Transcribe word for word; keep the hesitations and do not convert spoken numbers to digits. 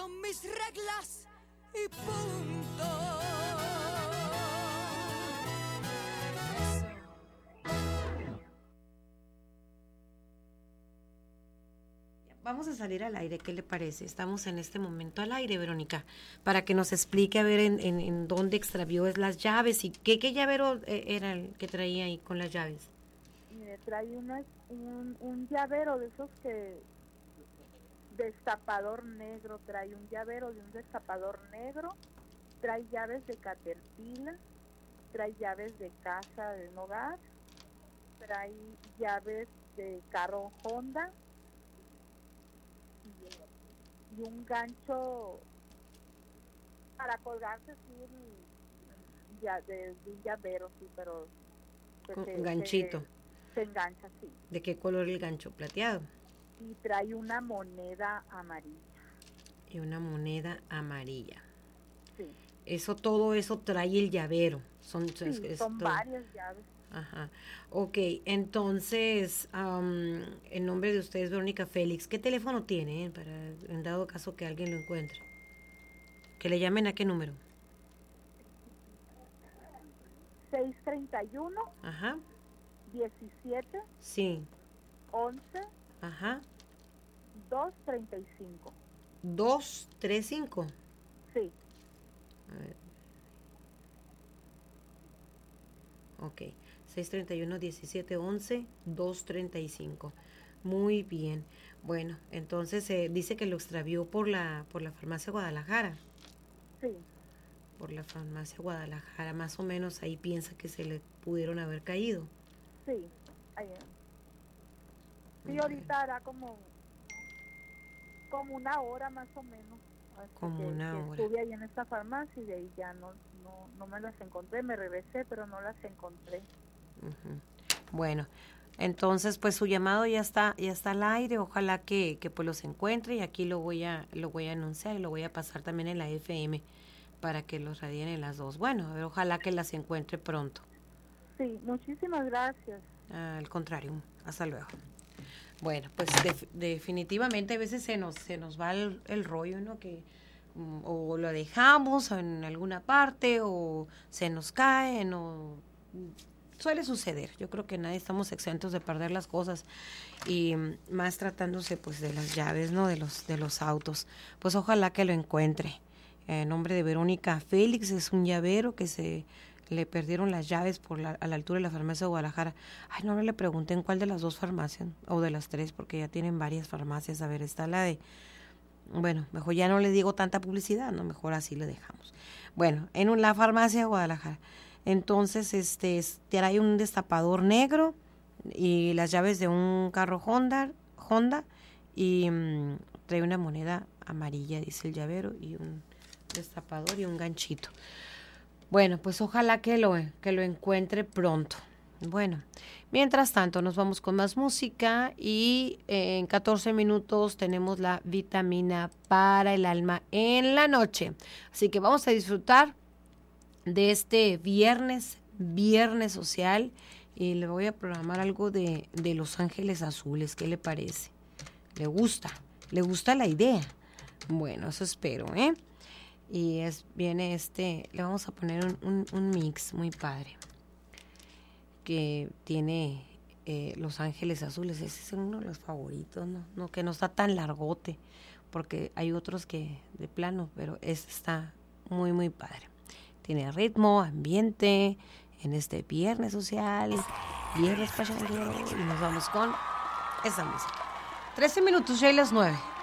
son mis reglas y punto. Vamos a salir al aire, ¿qué le parece? Estamos en este momento al aire, Verónica, para que nos explique a ver en, en, en dónde extravió es las llaves y qué, qué llavero era el que traía ahí con las llaves. Mire, trae una, un, un llavero de esos que, destapador negro, trae un llavero de un destapador negro, trae llaves de Caterpillar, trae llaves de casa de un hogar, trae llaves de carro Honda, y un gancho para colgarse, sí, ya, de, de un llavero, sí, pero... Un se, ganchito. Se, se engancha, sí. ¿De qué color el gancho? ¿Plateado? Y trae una moneda amarilla. Y una moneda amarilla. Sí. Eso, todo eso trae el llavero. Son, sí, es, son todo. varias llaves. Ajá. Ok, entonces, um, en nombre de ustedes, Verónica Félix, ¿qué teléfono tiene, eh, para en dado caso que alguien lo encuentre? Que le llamen a qué número. seis treinta y uno. Ajá. diecisiete. Sí. once. Ajá. dos treinta y cinco. dos treinta y cinco. Sí. A ver. Ok. seis treinta y uno, diecisiete, once, dos treinta y cinco. Muy bien. Bueno, entonces eh, dice que lo extravió por la por la farmacia Guadalajara. Sí. Por la farmacia Guadalajara, más o menos ahí piensa que se le pudieron haber caído. Sí. Ahí. Sí, ahorita hará como como una hora más o menos. Como que, una que hora. Estuve ahí en esta farmacia y de ahí ya no, no, no me las encontré, me regresé, pero no las encontré. Uh-huh. Bueno, entonces pues su llamado ya está, ya está al aire, ojalá que, que pues los encuentre, y aquí lo voy a, lo voy a anunciar y lo voy a pasar también en la F M para que los radien en las dos. Bueno, a ver, ojalá que las encuentre pronto. Sí, muchísimas gracias. Ah, al contrario, hasta luego. Bueno, pues de, definitivamente a veces se nos se nos va el, el rollo, ¿no? Que um, o lo dejamos en alguna parte o se nos cae, no suele suceder. Yo creo que nadie estamos exentos de perder las cosas, y más tratándose pues de las llaves, ¿no? De los de los autos. Pues ojalá que lo encuentre. En nombre de Verónica Félix, es un llavero que se le perdieron las llaves por la, a la altura de la farmacia de Guadalajara. Ay, no, no le pregunté en cuál de las dos farmacias, o de las tres, porque ya tienen varias farmacias. A ver, está la de... Bueno, mejor ya no le digo tanta publicidad, no, mejor así le dejamos. Bueno, en un, la farmacia de Guadalajara. Entonces, este, trae un destapador negro y las llaves de un carro Honda, Honda y um, trae una moneda amarilla, dice el llavero, y un destapador y un ganchito. Bueno, pues ojalá que lo, que lo encuentre pronto. Bueno, mientras tanto nos vamos con más música y eh, en catorce minutos tenemos la vitamina para el alma en la noche. Así que vamos a disfrutar de este viernes, viernes social, y le voy a programar algo de, de Los Ángeles Azules. ¿Qué le parece? ¿Le gusta? ¿Le gusta la idea? Bueno, eso espero, ¿eh? Y es, viene este, le vamos a poner un, un, un mix muy padre que tiene eh, Los Ángeles Azules. Ese es uno de los favoritos, ¿no? No, que no está tan largote, porque hay otros que de plano, pero este está muy, muy padre. Tiene ritmo, ambiente, en este viernes social, viernes pachanguero, y nos vamos con esa música. trece minutos, ya y las nueve.